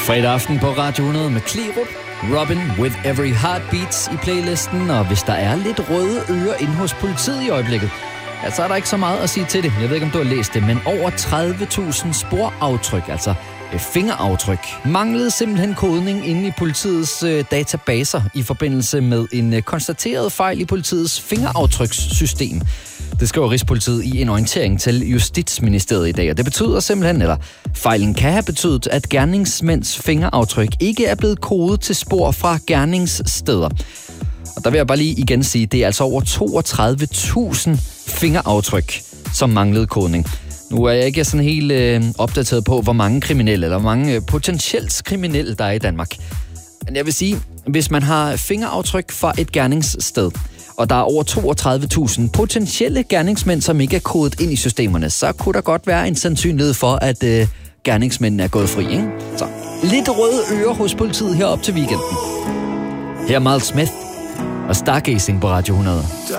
Fredag aften på Radio 100 med Kleerup, Robin with Every Heartbeat i playlisten, og hvis der er lidt røde ører inde hos politiet i øjeblikket, ja, så er der ikke så meget at sige til det. Jeg ved ikke, om du har læst det, men over 30.000 sporaftryk, altså fingeraftryk, manglede simpelthen kodning inde i politiets databaser i forbindelse med en konstateret fejl i politiets fingeraftrykssystem. Det skriver Rigspolitiet i en orientering til Justitsministeriet i dag, og det betyder simpelthen, eller fejlen kan have betydet, at gerningsmænds fingeraftryk ikke er blevet kodet til spor fra gerningssteder. Og der vil jeg bare lige igen sige, det er altså over 32.000 fingeraftryk, som manglede kodning. Nu er jeg ikke sådan helt opdateret på, hvor mange kriminelle, eller hvor mange potentielt kriminelle, der er i Danmark. Men jeg vil sige, hvis man har fingeraftryk fra et gerningssted, og der er over 32.000 potentielle gerningsmænd, som ikke er kodet ind i systemerne, så kunne der godt være en sandsynlighed for, at gerningsmændene er gået fri, ikke? Så lidt røde ører hos politiet herop til weekenden. Her er Miles Smith og Stargazing på Radio 100.